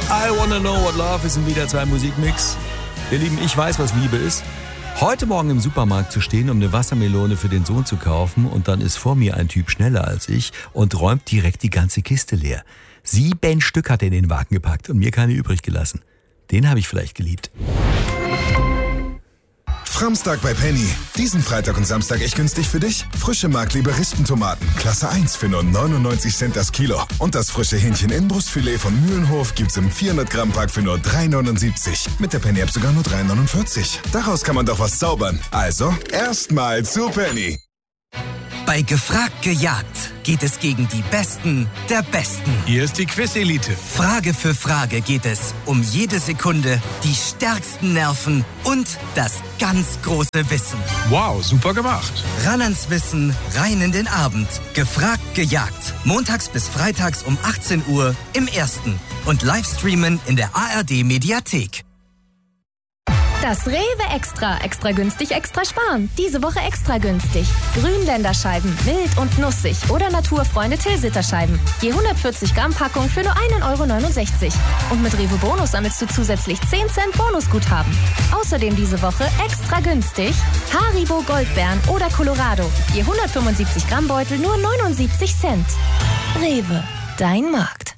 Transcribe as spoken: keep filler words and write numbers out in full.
I Wanna Know What Love ist ein W D R zwei Musikmix. Ihr Lieben, ich weiß, was Liebe ist. Heute Morgen im Supermarkt zu stehen, um eine Wassermelone für den Sohn zu kaufen, und dann ist vor mir ein Typ schneller als ich und räumt direkt die ganze Kiste leer. Sieben Stück hat er in den Wagen gepackt und mir keine übrig gelassen. Den habe ich vielleicht geliebt. Framstag bei Penny. Diesen Freitag und Samstag echt günstig für dich. Frische Markleber Rispentomaten, Klasse eins für nur neunundneunzig Cent das Kilo. Und das frische Hähnchen Inbrustfilet von Mühlenhof gibt's im vierhundert Gramm Pack für nur drei neunundsiebzig. Mit der Penny App sogar nur drei neunundvierzig. Daraus kann man doch was zaubern. Also, erstmal zu Penny. Bei Gefragt gejagt geht es gegen die Besten der Besten. Hier ist die Quiz-Elite. Frage für Frage geht es um jede Sekunde, die stärksten Nerven und das ganz große Wissen. Wow, super gemacht. Ran ans Wissen, rein in den Abend. Gefragt gejagt. Montags bis freitags um achtzehn Uhr im Ersten. Und Livestreamen in der A R D-Mediathek. Das Rewe Extra. Extra günstig, extra sparen. Diese Woche extra günstig. Grünländerscheiben, mild und nussig. Oder Naturfreunde Tilsiter-Scheiben. Je hundertvierzig Gramm Packung für nur ein Euro neunundsechzig. Und mit Rewe Bonus sammelst du zusätzlich zehn Cent Bonusguthaben. Außerdem diese Woche extra günstig Haribo Goldbeeren oder Colorado. Je hundertfünfundsiebzig Gramm Beutel nur neunundsiebzig Cent. Rewe, dein Markt.